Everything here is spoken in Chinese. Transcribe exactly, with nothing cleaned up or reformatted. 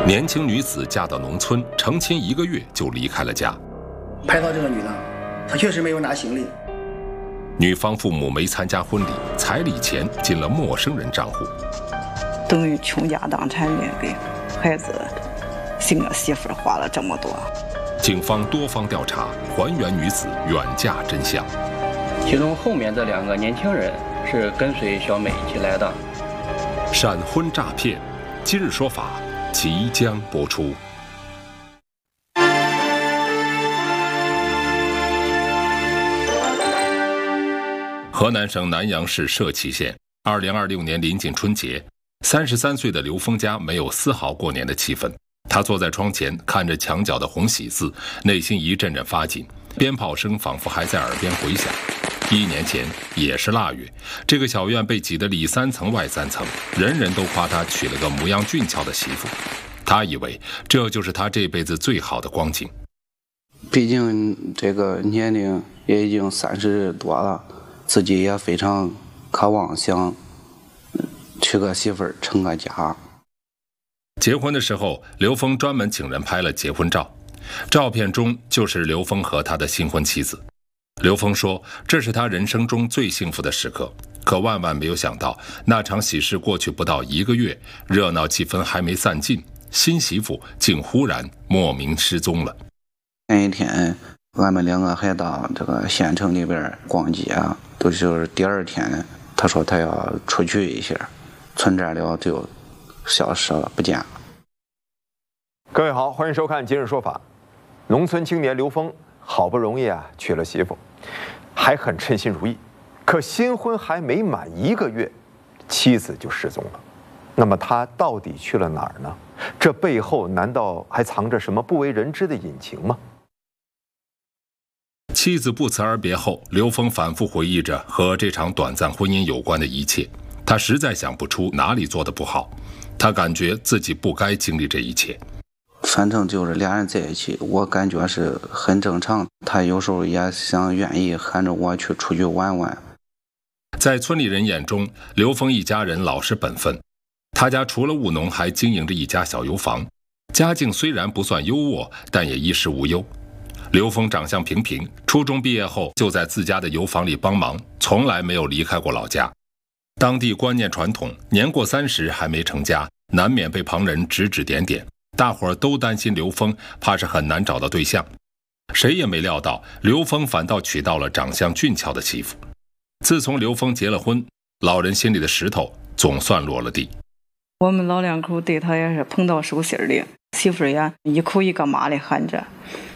年轻女子嫁到农村，成亲一个月就离开了家。 拍到这个女的，她确实没有拿行李。 女方父母没参加婚礼，彩礼钱进了陌生人账户， 等于倾家荡产的给孩子新的媳妇花了这么多。 警方多方调查，还原女子远嫁真相。 其中后面这两个年轻人是跟随小美一起来的。 闪婚诈骗，今日说法即将播出。河南省南阳市社旗县，二零二六年临近春节，三十三岁的刘峰家没有丝毫过年的气氛。他坐在窗前，看着墙角的红喜字，内心一阵阵发紧，鞭炮声仿佛还在耳边回响。一年前也是腊月，这个小院被挤得里三层外三层，人人都夸他娶了个模样俊俏的媳妇。他以为这就是他这辈子最好的光景。 毕竟这个年龄也已经三十多了，自己也非常渴望想娶个媳妇儿成个家。 结婚的时候，刘峰专门请人拍了结婚照，照片中就是刘峰和他的新婚妻子。刘峰说，这是他人生中最幸福的时刻，可万万没有想到，那场喜事过去不到一个月，热闹气氛还没散尽，新媳妇竟忽然莫名失踪了。 那一天俺们两个还到这个县城里边逛街啊，都是第二天他说他要出去一下，存在了就消失了，不见了。 各位好，欢迎收看今日说法。农村青年刘峰好不容易啊娶了媳妇，还很称心如意，可新婚还没满一个月，妻子就失踪了。那么他到底去了哪儿呢？这背后难道还藏着什么不为人知的隐情吗？ 妻子不辞而别后，刘峰反复回忆着和这场短暂婚姻有关的一切，他实在想不出哪里做得不好，他感觉自己不该经历这一切。 反正就是俩人在一起，我感觉是很正常。他有时候也想愿意喊着我去出去玩玩。 在村里人眼中，刘峰一家人老实本分。他家除了务农，还经营着一家小油坊，家境虽然不算优渥，但也衣食无忧。刘峰长相平平，初中毕业后就在自家的油坊里帮忙，从来没有离开过老家。当地观念传统，年过三十还没成家，难免被旁人指指点点。大伙儿都担心刘峰怕是很难找到对象，谁也没料到刘峰反倒娶到了长相俊俏的媳妇。自从刘峰结了婚，老人心里的石头总算落了地。 我们老两口对他也是捧到手心里，媳妇儿也一口一个妈的喊着，